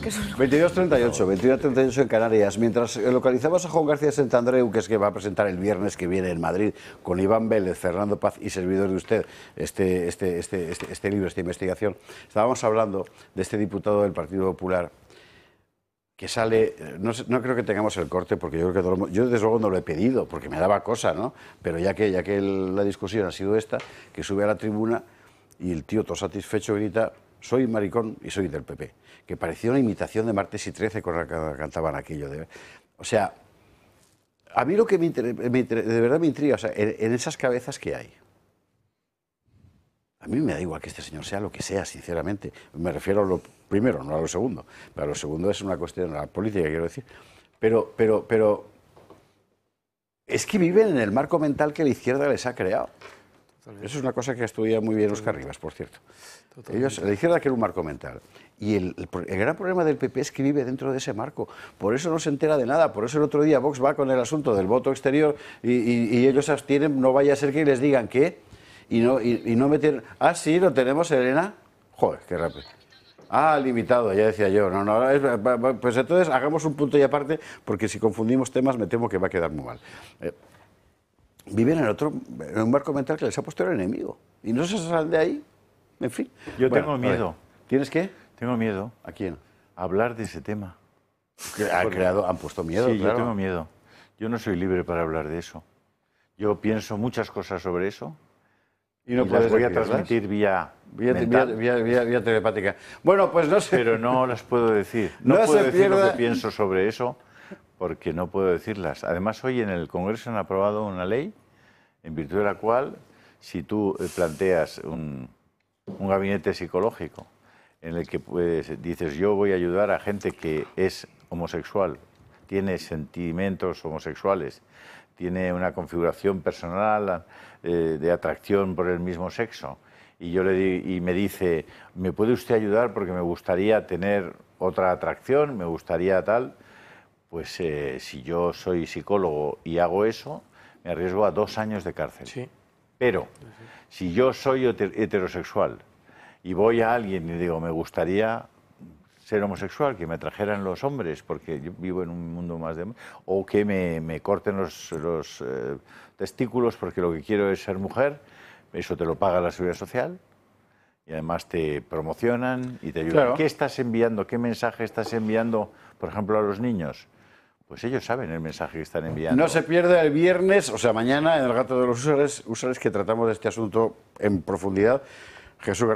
que son... 22:38, 22:38 en Canarias. Mientras localizamos a Juan García Santandreu, que es que va a presentar el viernes que viene en Madrid con Iván Vélez, Fernando Paz y servidor de usted este libro, esta investigación, estábamos hablando de este diputado del Partido Popular que sale, no creo que tengamos el corte, porque yo creo que yo desde luego no lo he pedido, porque me daba cosa, ¿no? Pero ya que la discusión ha sido esta, que sube a la tribuna y el tío todo satisfecho grita: soy maricón y soy del PP, que parecía una imitación de Martes y 13 con la que cantaban aquello. O sea, a mí lo que de verdad me intriga, o sea, en esas cabezas que hay. A mí me da igual que este señor sea lo que sea, sinceramente. Me refiero a lo primero, no a lo segundo. Pero a lo segundo es una cuestión de la política, quiero decir. Pero es que viven en el marco mental que la izquierda les ha creado. Totalmente. Eso es una cosa que estudia muy bien Óscar Rivas, por cierto. La izquierda quiere un marco mental. Y el gran problema del PP es que vive dentro de ese marco. Por eso no se entera de nada. Por eso el otro día Vox va con el asunto del voto exterior y ellos se abstienen, no vaya a ser que les digan qué. Y no meter... Ah, sí, lo tenemos, Elena. Joder, qué rápido. Ah, limitado, ya decía yo. No, pues entonces hagamos un punto y aparte, porque si confundimos temas me temo que va a quedar muy mal. Viven en un marco mental que les ha puesto el enemigo. Y no se salen de ahí. En fin. Yo tengo miedo. ¿Tienes qué? Tengo miedo. ¿A quién? A hablar de ese tema. Han puesto miedo, sí, claro. Yo tengo miedo. Yo no soy libre para hablar de eso. Yo pienso muchas cosas sobre eso. Y las voy a transmitir vía telepática. Bueno, pues no sé. Pero no las puedo decir. No puedo decir lo que pienso sobre eso porque no puedo decirlas. Además, hoy en el Congreso han aprobado una ley en virtud de la cual, si tú planteas un gabinete psicológico en el que dices yo voy a ayudar a gente que es homosexual, tiene sentimientos homosexuales, tiene una configuración personal de atracción por el mismo sexo, y me dice, ¿me puede usted ayudar porque me gustaría tener otra atracción, me gustaría tal? Pues si yo soy psicólogo y hago eso, me arriesgo a 2 años de cárcel. Sí. Pero si yo soy heterosexual y voy a alguien y digo, me gustaría ser homosexual, que me atrajeran los hombres, porque yo vivo en un mundo más de... O que me corten los testículos porque lo que quiero es ser mujer, eso te lo paga la Seguridad Social y además te promocionan y te ayudan. Claro. ¿Qué estás enviando? ¿Qué mensaje estás enviando, por ejemplo, a los niños? Pues ellos saben el mensaje que están enviando. No se pierda el viernes, o sea, mañana, en El Gato de los Usuarios, que tratamos de este asunto en profundidad. Jesús García.